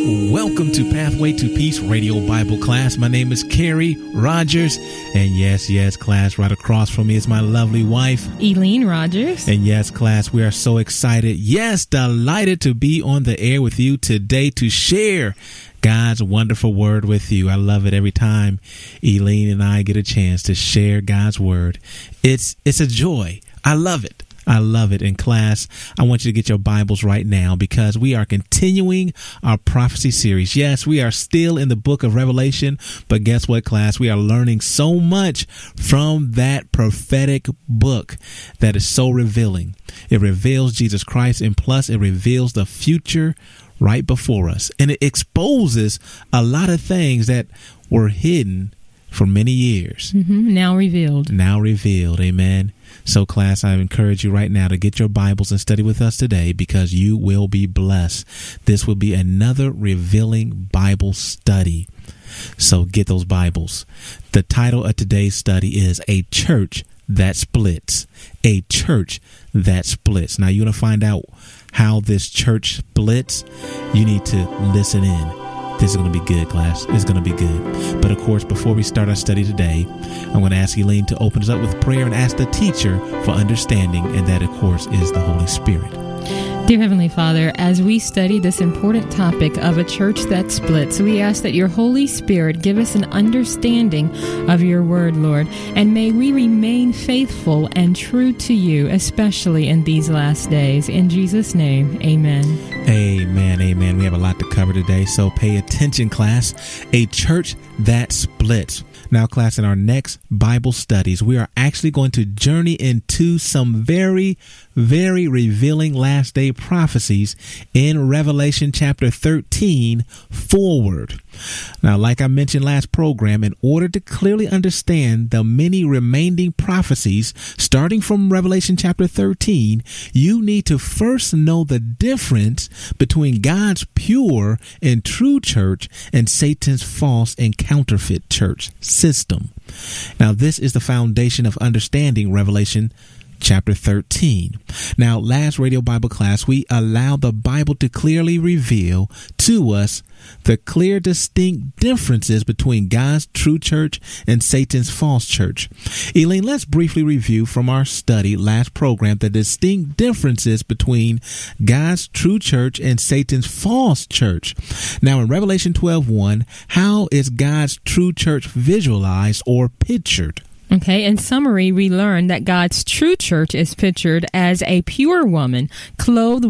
Welcome to Pathway to Peace Radio Bible class. My name is Carrie Rogers. And yes, class, right across from me is my lovely wife, Eileen Rogers. And yes, class, we are so excited. Yes, delighted to be on the air with you today to share God's wonderful word with you. I love it every time Eileen and I get a chance to share God's word. It's a joy. I love it. I love it. In class, I want you to get your Bibles right now because we are continuing our prophecy series. Yes, we are still in the book of Revelation, but guess what, class? We are learning so much from that prophetic book that is so revealing. It reveals Jesus Christ, and plus it reveals the future right before us. And it exposes a lot of things that were hidden for many years. Now revealed. Amen. So, class, I encourage you right now to get your Bibles and study with us today because you will be blessed. This will be another revealing Bible study. So get those Bibles. The title of today's study is A Church That Splits. A Church That Splits. Now, you're going to find out how this church splits. You need to listen in. This is going to be good, class. It's going to be good. But, of course, before we start our study today, I'm going to ask Eileen to open us up with prayer and ask the teacher for understanding, and that, of course, is the Holy Spirit. Dear Heavenly Father, as we study this important topic of a church that splits, we ask that your Holy Spirit give us an understanding of your word, Lord, and may we remain faithful and true to you, especially in these last days. In Jesus' name, amen. Amen. We have a lot to cover today, so pay attention, class. A church that splits. Now, class, in our next Bible studies, we are actually going to journey into some very, very revealing last day prophecies in Revelation chapter 13 forward. Now, like I mentioned last program, in order to clearly understand the many remaining prophecies starting from Revelation chapter 13, you need to first know the difference between God's pure and true church and Satan's false and counterfeit church system. Now, this is the foundation of understanding Revelation chapter 13. Now, last radio Bible class, we allowed the Bible to clearly reveal to us the clear, distinct differences between God's true church and Satan's false church. Eileen, let's briefly review from our study last program the distinct differences between God's true church and Satan's false church. Now, in Revelation 12:1, how is God's true church visualized or pictured? Okay, in summary, we learn that God's true church is pictured as a pure woman clothed